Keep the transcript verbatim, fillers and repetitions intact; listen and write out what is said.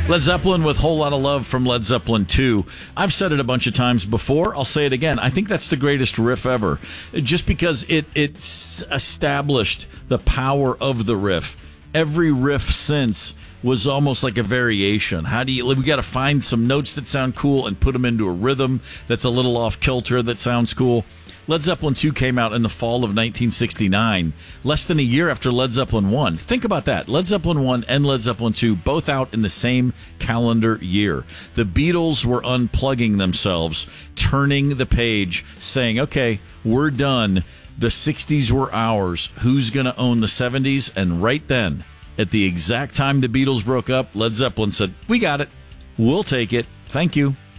Led Zeppelin with Whole Lotta Love from Led Zeppelin two. I've said it a bunch of times before. I'll say it again. I think that's the greatest riff ever. Just because it it's established the power of the riff. Every riff since was almost like a variation. How do you, we got to find some notes that sound cool and put them into a rhythm that's a little off kilter that sounds cool. Led Zeppelin two came out in the fall of nineteen sixty-nine, less than a year after Led Zeppelin one. Think about that. Led Zeppelin one and Led Zeppelin two both out in the same calendar year. The Beatles were unplugging themselves, turning the page, saying, okay, we're done. The sixties were ours. Who's going to own the seventies? And right then, at the exact time the Beatles broke up, Led Zeppelin said, we got it. We'll take it. Thank you.